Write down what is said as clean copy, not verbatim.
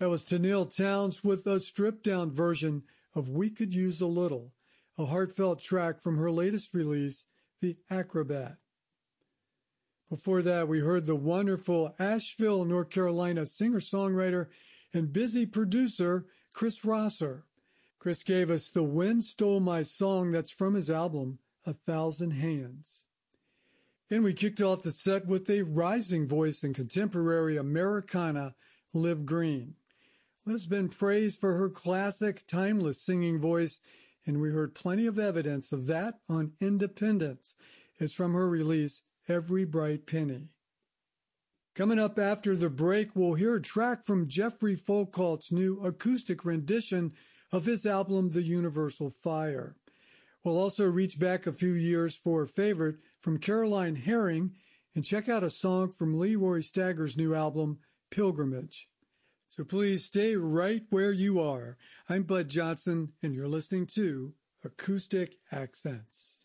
That was Tennille Townes with a stripped-down version of We Could Use a Little, a heartfelt track from her latest release, The Acrobat. Before that, we heard the wonderful Asheville, North Carolina singer-songwriter and busy producer, Chris Rosser. Chris gave us The Wind Stole My Song, that's from his album, A Thousand Hands. And we kicked off the set with a rising voice in contemporary Americana, Liv Green. Liv's been praised for her classic, timeless singing voice, and we heard plenty of evidence of that on Independence. It's from her release, Every Bright Penny. Coming up after the break, we'll hear a track from Jeffrey Folkalt's new acoustic rendition of his album, The Universal Fire. We'll also reach back a few years for a favorite from Caroline Herring and check out a song from Leroy Stagger's new album, Pilgrimage. So please stay right where you are. I'm Bud Johnson, and you're listening to Acoustic Accents.